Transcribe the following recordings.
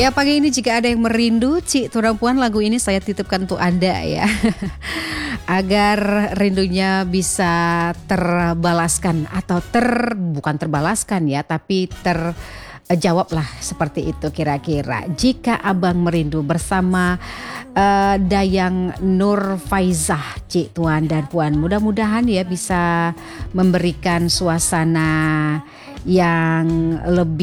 Ya, pagi ini jika ada yang merindu, Cik Tuan Puan, lagu ini saya titipkan untuk Anda ya. Agar rindunya bisa terbalaskan atau bukan terbalaskan ya, tapi terjawab lah seperti itu kira-kira. Jika Abang Merindu bersama Dayang Nur Faizah, Cik Tuan dan Puan. Mudah-mudahan ya bisa memberikan suasana yang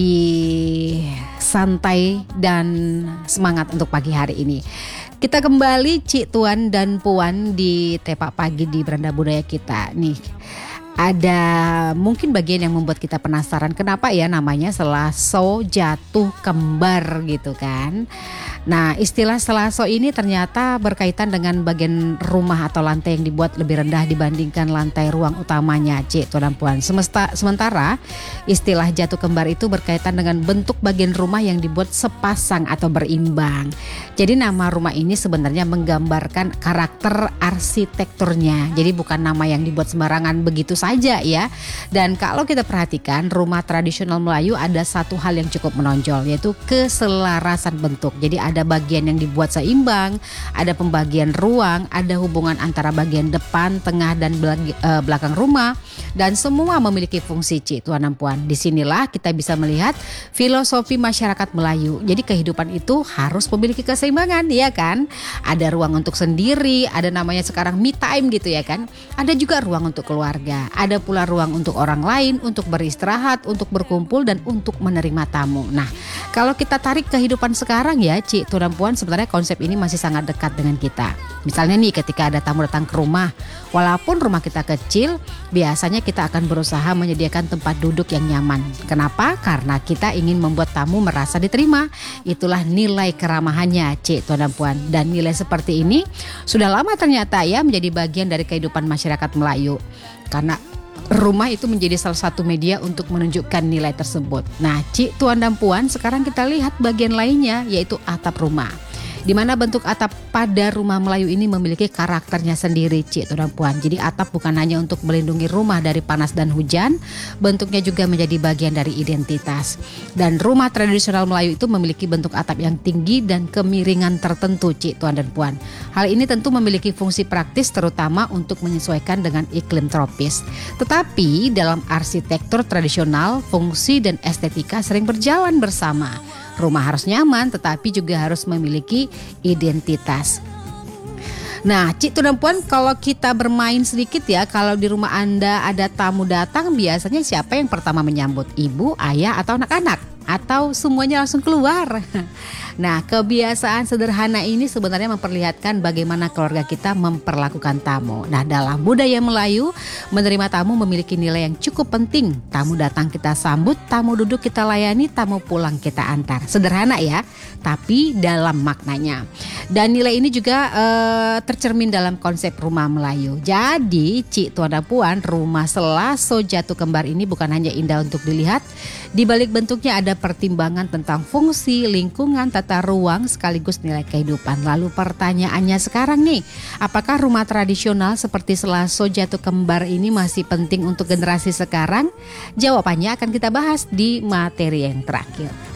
lebih santai dan semangat untuk pagi hari ini. Kita kembali Cik Tuan dan Puan di Tepak Pagi di Beranda Budaya kita. Nih, ada mungkin bagian yang membuat kita penasaran kenapa ya namanya selaso jatuh kembar gitu kan. Nah, istilah selaso ini ternyata berkaitan dengan bagian rumah atau lantai yang dibuat lebih rendah dibandingkan lantai ruang utamanya, Cik Tuan dan Puan. Sementara istilah jatuh kembar itu berkaitan dengan bentuk bagian rumah yang dibuat sepasang atau berimbang. Jadi nama rumah ini sebenarnya menggambarkan karakter arsitekturnya. Jadi bukan nama yang dibuat sembarangan begitu saja ya. Dan kalau kita perhatikan rumah tradisional Melayu ada satu hal yang cukup menonjol, yaitu keselarasan bentuk. Jadi ada bagian yang dibuat seimbang, ada pembagian ruang, ada hubungan antara bagian depan, tengah dan belakang rumah, dan semua memiliki fungsi, Cik Tuan dan Puan. Disinilah kita bisa melihat filosofi masyarakat Melayu. Jadi kehidupan itu harus memiliki keseimbangan, ya kan? Ada ruang untuk sendiri, ada namanya sekarang me time gitu ya kan? Ada juga ruang untuk keluarga, ada pula ruang untuk orang lain, untuk beristirahat, untuk berkumpul dan untuk menerima tamu. Nah, kalau kita tarik kehidupan sekarang ya, Cik Tuan dan Puan, sebenarnya konsep ini masih sangat dekat dengan kita. Misalnya nih ketika ada tamu datang ke rumah, walaupun rumah kita kecil, biasanya kita akan berusaha menyediakan tempat duduk yang nyaman. Kenapa? Karena kita ingin membuat tamu merasa diterima. Itulah nilai keramahannya, Cik Tuan dan Puan. Dan nilai seperti ini sudah lama ternyata ya menjadi bagian dari kehidupan masyarakat Melayu. Karena rumah itu menjadi salah satu media untuk menunjukkan nilai tersebut. Nah, Cik Tuan dan Puan, sekarang kita lihat bagian lainnya, yaitu atap rumah. Di mana bentuk atap pada rumah Melayu ini memiliki karakternya sendiri, Cik Tuan dan Puan. Jadi atap bukan hanya untuk melindungi rumah dari panas dan hujan, bentuknya juga menjadi bagian dari identitas. Dan rumah tradisional Melayu itu memiliki bentuk atap yang tinggi dan kemiringan tertentu, Cik Tuan dan Puan. Hal ini tentu memiliki fungsi praktis terutama untuk menyesuaikan dengan iklim tropis. Tetapi dalam arsitektur tradisional, fungsi dan estetika sering berjalan bersama. Rumah harus nyaman tetapi juga harus memiliki identitas. Nah, Cik Tuan dan Puan, kalau kita bermain sedikit ya, kalau di rumah Anda ada tamu datang, biasanya siapa yang pertama menyambut? Ibu, ayah, atau anak-anak? Atau semuanya langsung keluar? Nah, kebiasaan sederhana ini sebenarnya memperlihatkan bagaimana keluarga kita memperlakukan tamu. Nah, dalam budaya Melayu, menerima tamu memiliki nilai yang cukup penting. Tamu datang kita sambut, tamu duduk kita layani, tamu pulang kita antar. Sederhana ya, tapi dalam maknanya. Dan nilai ini juga tercermin dalam konsep rumah Melayu. Jadi, Cik Tuan dan Puan, rumah selaso jatuh kembar ini bukan hanya indah untuk dilihat. Di balik bentuknya ada pertimbangan tentang fungsi, lingkungan, tata ruang sekaligus nilai kehidupan. Lalu pertanyaannya sekarang nih, apakah rumah tradisional seperti selaso jatuh kembar ini masih penting untuk generasi sekarang? Jawabannya akan kita bahas di materi yang terakhir.